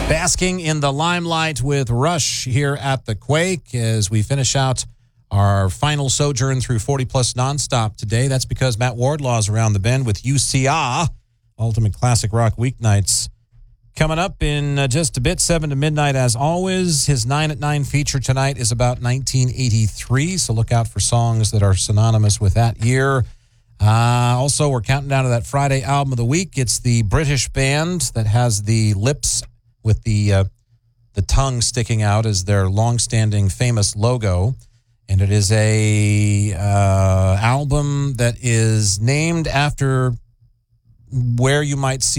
Basking in the limelight with Rush here at the Quake as we finish out our final sojourn through 40 Plus nonstop today. That's because Matt Wardlaw's around the bend with UCR, Ultimate Classic Rock Weeknights. Coming up in just a bit, 7 to midnight as always. His 9 at 9 feature tonight is about 1983, so look out for songs that are synonymous with that year. Also, we're counting down to that Friday album of the week. It's the British band that has the lips with the tongue sticking out as their long-standing famous logo. And it is a album that is named after where you might see